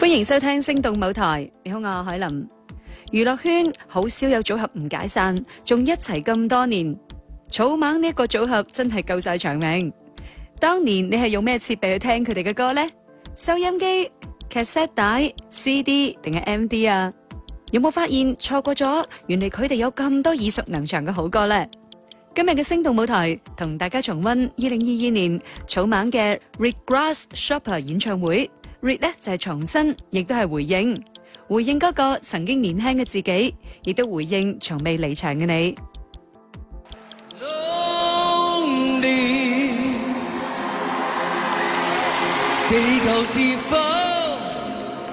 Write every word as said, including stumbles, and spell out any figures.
歡迎收聽星動舞台，你好，我係海琳。娛樂圈好少有組合唔解散，仲一齊咁多年。草蜢呢一個組合真係夠晒長命。當年你係用咩設備去聽佢哋嘅歌呢？收音機、cassette 帶、C D 定係 M D 啊？有冇發現錯過咗？原來佢哋有咁多耳熟能詳嘅好歌呢？今日嘅星動舞台同大家重溫二零二二年草蜢嘅 Reed Grass Shopper 演唱會。Reed 呢就係重新，亦都係回應，回應嗰個曾經年輕嘅自己，亦都回應從未離場嘅你。 Lonely，地球是否